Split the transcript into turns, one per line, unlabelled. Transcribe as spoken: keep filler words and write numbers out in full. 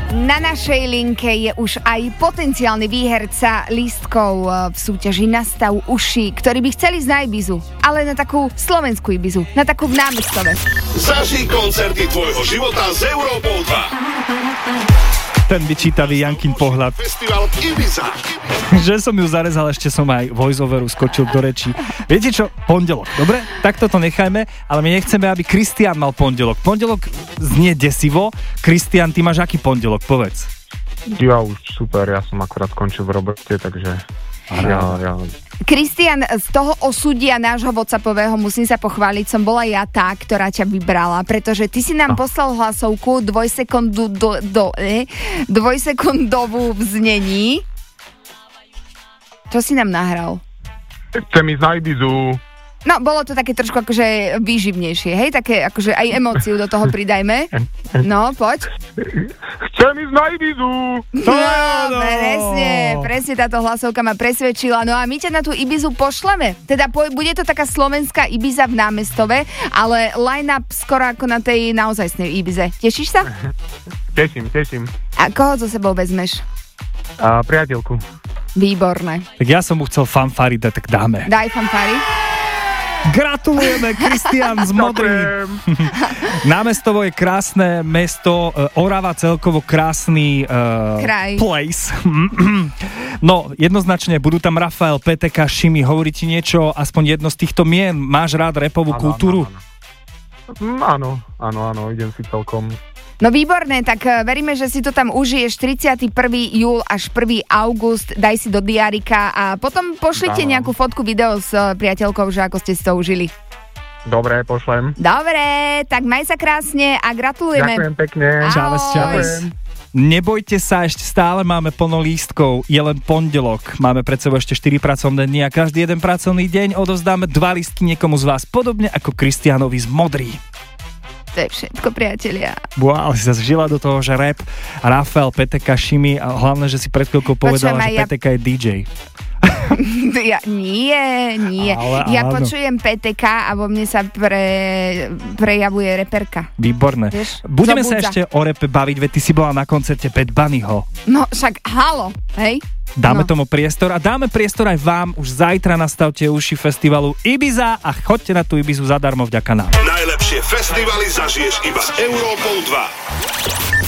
Na našej linke je už aj potenciálny výherca lístkov v súťaži Nastav uši, ktorí by chceli ísť na Ibizu, ale na takú slovenskú Ibizu, na takú v Námestove.
Zažij koncerty tvojho života s Európou dva.
Ten vyčítavý Jankin pohľad.
Festival Ibiza.
Že som ju zarezal, ešte som aj voiceoveru skočil do rečí. Viete čo? Pondelok, dobre? Tak toto nechajme, ale my nechceme, aby Kristián mal pondelok. Pondelok znie desivo. Kristián, ty máš aký pondelok? Povedz.
Ja už super, ja som akorát skončil v robote, takže ja, ja...
Kristián, z toho osudia nášho WhatsAppového musím sa pochváliť, som bola ja tá, ktorá ťa vybrala, pretože ty si nám no. poslal hlasovku dvojsekundu do, do, eh, dvojsekundovú v znení. Čo si nám nahral?
Chcem ísť na Ibizu.
No, bolo to také trošku akože výživnejšie, hej? Také akože aj emóciu do toho pridajme. No, poď.
Chcem ísť na Ibizu.
No, no, presne, presne táto hlasovka ma presvedčila. No a my ťa na tú Ibizu pošleme. Teda po, bude to taká slovenská Ibiza v Námestove, ale line-up skoro ako na tej naozajstnej Ibize. Tešíš sa?
Teším, teším.
A koho so sebou vezmeš?
A priateľku.
Výborné.
Tak ja som mu chcel fanfári dať, tak dáme.
Daj fanfári.
Gratulujeme, Kristián z Modry. Námestovo je krásne mesto, Orava celkovo krásny uh, place. No, jednoznačne, budú tam Rafael, pé té ká, Šimi, hovorí ti niečo, aspoň jedno z týchto mien? Máš rád rapovú
áno,
kultúru?
Áno, áno, áno, idem si celkom.
No výborné, tak veríme, že si to tam užiješ tridsiateho prvého júla až prvého augusta, daj si do diárika a potom pošlite
Áno.
nejakú fotku, video s priateľkou, že ako ste si to užili.
Dobre, pošlem.
Dobre, tak maj sa krásne a gratulujeme.
Ďakujem pekne.
Čaves, čaves. Nebojte sa, ešte stále máme plno lístkov, je len pondelok, máme pred sebou ešte štyri pracovné dni a každý jeden pracovný deň odovzdáme dva lístky niekomu z vás, podobne ako Kristiánovi z Modry.
To je všetko, priatelia.
Wow, si sa zžila do toho, že rap, Rafael, pé té ká, Šimi a hlavne, že si pred chvíľkou povedala,
Počujem,
že
ja...
pé té ká je dý džej.
Ja, nie, nie.
Ale
ja
áno.
počujem pé té ká a vo mne sa pre, prejavuje reperka.
Výborné.
Vieš,
Budeme
zobudza.
sa ešte o repe baviť, veď ty si bola na koncerte Bad Bunnyho.
No však halo, hej?
Dáme
no.
tomu priestor a dáme priestor aj vám. Už zajtra nastavte uši festivalu Ibiza a choďte na tú Ibizu zadarmo vďaka nám.
Najlepšie festivaly zažiješ iba s Európou dva.